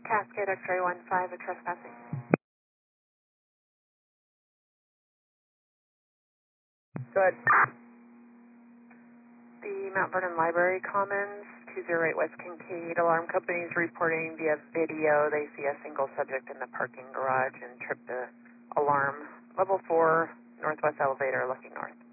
Cascade X-ray 15, a trespassing. Good. The Mount Vernon Library Commons, 208 West Kincaid. Alarm company is reporting via video they see a single subject in the parking garage and tripped the alarm. Level 4, northwest elevator looking north.